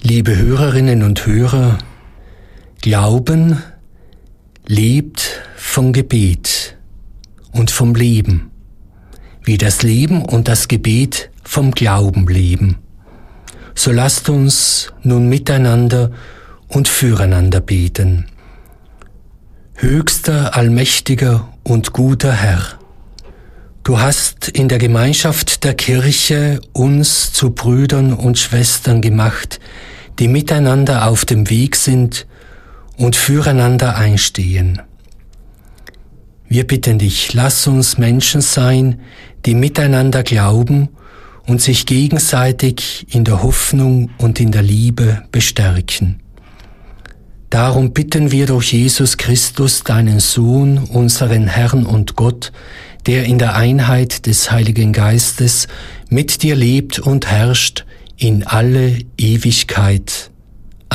Liebe Hörerinnen und Hörer, Glauben lebt vom Gebet und vom Leben, wie das Leben und das Gebet vom Glauben leben. So lasst uns nun miteinander und füreinander beten. Höchster, allmächtiger und guter Herr, du hast in der Gemeinschaft der Kirche uns zu Brüdern und Schwestern gemacht, die miteinander auf dem Weg sind und füreinander einstehen. Wir bitten dich, lass uns Menschen sein, die miteinander glauben und sich gegenseitig in der Hoffnung und in der Liebe bestärken. Darum bitten wir durch Jesus Christus, deinen Sohn, unseren Herrn und Gott, der in der Einheit des Heiligen Geistes mit dir lebt und herrscht in alle Ewigkeit.